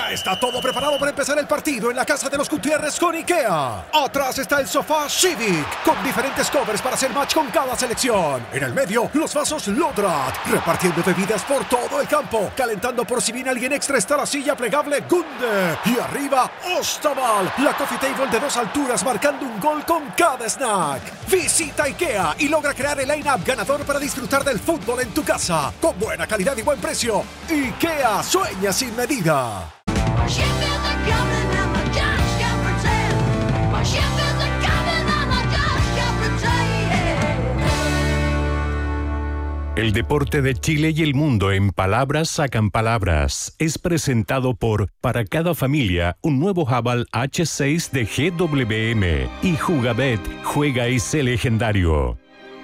Ya está todo preparado para empezar el partido en la casa de los Gutiérrez con IKEA. Atrás está el sofá Civic, con diferentes covers para hacer match con cada selección. En el medio, los vasos Lodrat, repartiendo bebidas por todo el campo. Calentando por si viene alguien extra está la silla plegable Gunde. Y arriba, Ostaval, la coffee table de 2 alturas marcando un gol con cada snack. Visita IKEA y logra crear el line-up ganador para disfrutar del fútbol en tu casa. Con buena calidad y buen precio. IKEA, sueña sin medida. El deporte de Chile y el mundo en palabras sacan palabras. Es presentado por Para cada familia, un nuevo Haval H6 de GWM. Y Jugabet, juega y sé legendario.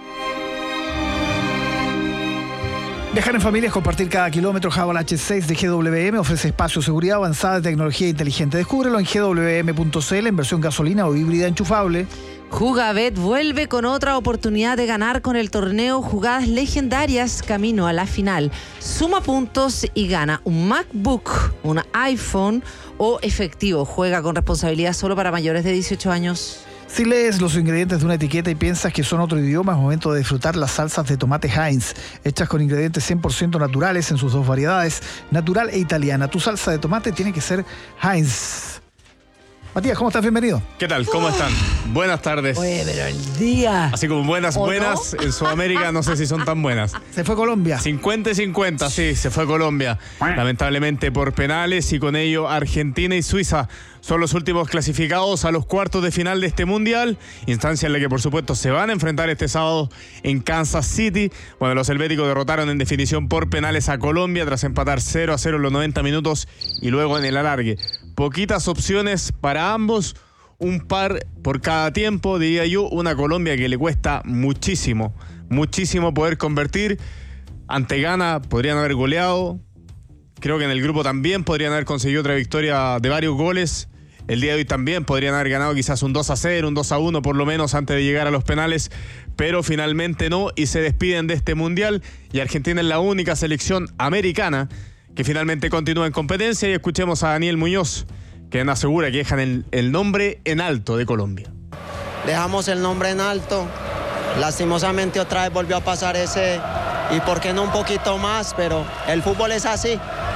Viajar en familia es compartir cada kilómetro. Haval H6 de GWM ofrece espacio, seguridad avanzada de tecnología inteligente. Descúbrelo en gwm.cl en versión gasolina o híbrida enchufable. Jugabet vuelve con otra oportunidad de ganar con el torneo Jugadas Legendarias camino a la final. Suma puntos y gana un MacBook, un iPhone o efectivo. Juega con responsabilidad solo para mayores de 18 años. Si lees los ingredientes de una etiqueta y piensas que son otro idioma, es momento de disfrutar las salsas de tomate Heinz, hechas con ingredientes 100% naturales en sus 2 variedades, natural e italiana. Tu salsa de tomate tiene que ser Heinz. Matías, ¿cómo estás? Bienvenido. ¿Qué tal? ¿Cómo están? Buenas tardes. Oye, pero el día. Así como buenas, ¿O buenas, no? en Sudamérica no sé si son tan buenas. Se fue Colombia. 50 y 50, sí, se fue Colombia. Lamentablemente por penales y con ello Argentina y Suiza son los últimos clasificados a los cuartos de final de este mundial. Instancia en la que por supuesto se van a enfrentar este sábado en Kansas City. Bueno, los helvéticos derrotaron en definición por penales a Colombia tras empatar 0-0 en los 90 minutos y luego en el alargue. Poquitas opciones para ambos, un par por cada tiempo, diría yo. Una Colombia que le cuesta muchísimo poder convertir. Ante Ghana podrían haber goleado. Creo que en el grupo también podrían haber conseguido otra victoria de varios goles. El día de hoy también podrían haber ganado quizás un 2-0, un 2-1 por lo menos antes de llegar a los penales, pero finalmente no, y se despiden de este mundial. Y Argentina es la única selección americana que finalmente continúa en competencia. Y escuchemos a Daniel Muñoz, quien asegura que dejan el nombre en alto de Colombia. Dejamos el nombre en alto. Lastimosamente otra vez volvió a pasar ese, y por qué no un poquito más, pero el fútbol es así.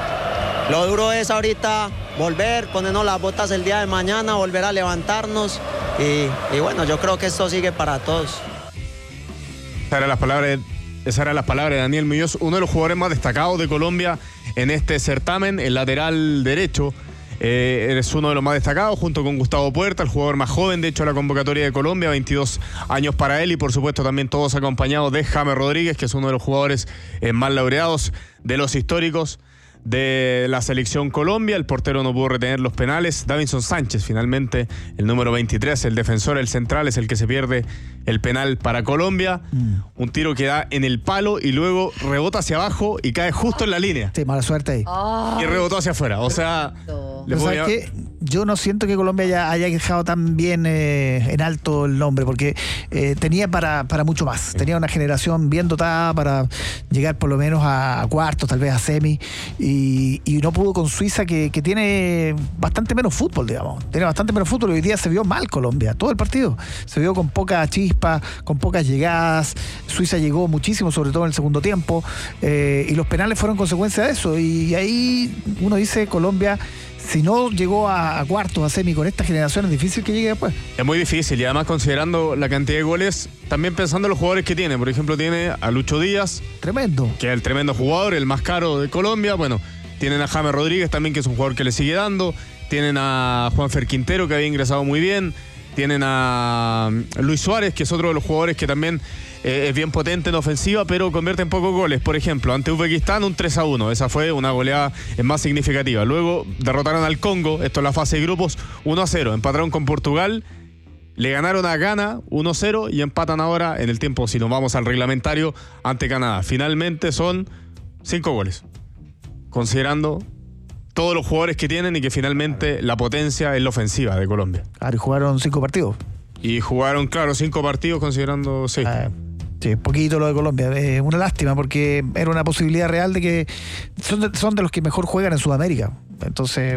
Lo duro es ahorita volver, ponernos las botas el día de mañana, volver a levantarnos y bueno, yo creo que esto sigue para todos. Esas eran las palabras de Daniel Muñoz, uno de los jugadores más destacados de Colombia en este certamen, el lateral derecho. Eres uno de los más destacados junto con Gustavo Puerta, el jugador más joven de hecho de la convocatoria de Colombia, 22 años para él, y por supuesto también todos acompañados de James Rodríguez, que es uno de los jugadores más laureados de los históricos de la selección Colombia. El portero no pudo retener los penales. Davinson Sánchez, finalmente, el número 23, el defensor, el central, es el que se pierde el penal para Colombia. Un tiro que da en el palo y luego rebota hacia abajo y cae justo en la línea. Sí, mala suerte ahí. Y rebotó hacia afuera. O sea, ¿Sabes qué? Yo no siento que Colombia haya dejado tan bien en alto el nombre, porque tenía para mucho más. Tenía una generación bien dotada para llegar por lo menos a cuartos, tal vez a semi, y no pudo con Suiza, que tiene bastante menos fútbol, digamos. Tiene bastante menos fútbol, y hoy día se vio mal Colombia, todo el partido. Se vio con poca chispa, con pocas llegadas. Suiza llegó muchísimo, sobre todo en el segundo tiempo, y los penales fueron consecuencia de eso. Y ahí uno dice, Colombia, si no llegó a cuartos, a semi con esta generación, es difícil que llegue después. Es muy difícil, y además considerando la cantidad de goles, también pensando en los jugadores que tiene. Por ejemplo, tiene a Lucho Díaz, tremendo, que es el tremendo jugador, el más caro de Colombia. Bueno, tienen a James Rodríguez también, que es un jugador que le sigue dando. Tienen a Juanfer Quintero, que había ingresado muy bien. Tienen a Luis Suárez, que es otro de los jugadores que también es bien potente en ofensiva, pero convierte en pocos goles. Por ejemplo, ante Uzbekistán un 3-1, esa fue una goleada más significativa. Luego derrotaron al Congo, esto es la fase de grupos, 1-0, empataron con Portugal, le ganaron a Ghana 1-0 y empatan ahora en el tiempo, si nos vamos al reglamentario, ante Canadá. Finalmente son 5 goles, considerando todos los jugadores que tienen y que finalmente la potencia es la ofensiva de Colombia. Claro, y jugaron 5 partidos. Y jugaron, claro, 5 partidos considerando 6. Sí, poquito lo de Colombia. Una lástima, porque era una posibilidad real de que son de los que mejor juegan en Sudamérica. Entonces